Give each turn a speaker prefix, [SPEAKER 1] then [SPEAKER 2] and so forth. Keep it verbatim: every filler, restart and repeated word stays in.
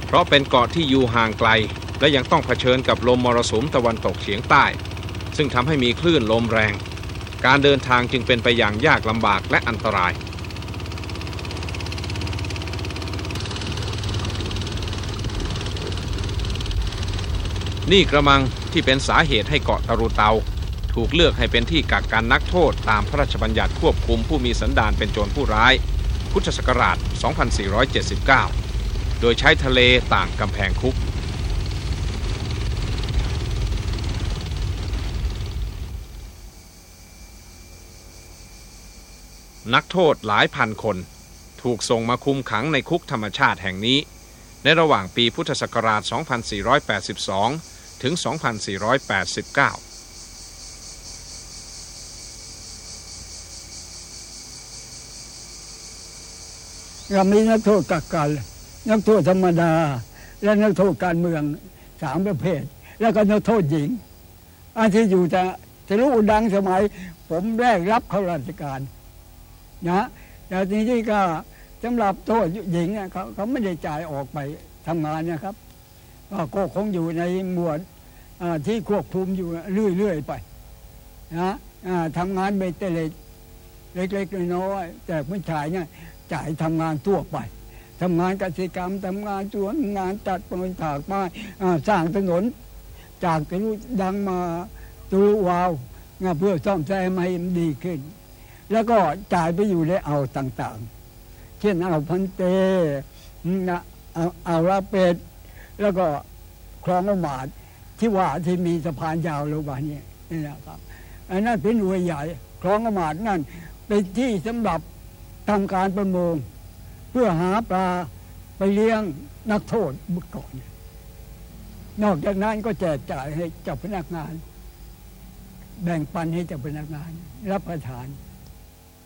[SPEAKER 1] เพราะเป็นเกาะที่อยู่ห่างไกลและยังต้องเผชิญกับลมมรสุมตะวันตกเฉียงใต้ซึ่งทำให้มีคลื่นลมแรงการเดินทางจึงเป็นไปอย่างยากลำบากและอันตรายนี่กระมังที่เป็นสาเหตุให้เกาะตะรูเตาถูกเลือกให้เป็นที่กักกันนักโทษตามพระราชบัญญัติควบคุมผู้มีสันดานเป็นโจรผู้ร้ายพุทธศักราช สองพันสี่ร้อยเจ็ดสิบเก้า โดยใช้ทะเลต่างกำแพงคุกนักโทษหลายพันคนถูกส่งมาคุมขังในคุกธรรมชาติแห่งนี้ในระหว่างปีพุทธศักราช สองพันสี่ร้อยแปดสิบสอง ถึง สองพันสี่ร้อยแปดสิบเก้า
[SPEAKER 2] เรามีนักโทษกักกันนักโทษธรรมดาและนักโทษการเมืองสามประเภทแล้วก็นักโทษหญิงอันที่อยู่จะจะรู้ดังสมัยผมแรกรับเข้าราชการนะแต่ทีนี้ก็สำหรับโทษหญิงเขาเขาไม่ได้จ่ายออกไปทำงานนะครับก็คงอยู่ในหมวดที่ควบคุมอยู่เรื่อยๆไปนะทำงานเบตเตเล็กๆน้อยๆแต่ผู้ชายเนี่ยจ่ายทำงานทั่วไปทำงานเกษตรกรรมทำงานสวนงานตัดปนถากไม้สร้างถนนจากทะลุดังมาทะลุวาวเพื่อซ่อมแซมให้มันดีขึ้นแล้วก็จ่ายไปอยู่ในอ่าวต่างๆเช่นอ่าวพันเตนะอ่าวลาเป็ดแล้วก็คลองอมาดที่ว่าที่มีสะพานยาวโลบานี่นี่นะครับอันนั้นเป็นหน่วยใหญ่คลองอมาดนั่นเป็นที่สำหรับทำการประมงเพื่อหาปลาไปเลี้ยงนักโทษเมื่อก่อนนอกจากนั้นก็แจกจ่ายให้เจ้าพนักงานแบ่งปันให้เจ้าพนักงานรับประทาน